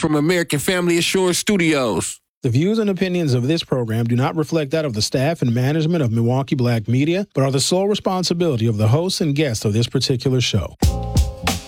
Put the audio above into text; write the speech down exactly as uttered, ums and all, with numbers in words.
from American Family Assurance Studios. The views and opinions of this program do not reflect that of the staff and management of Milwaukee Black Media, but are the sole responsibility of the hosts and guests of this particular show.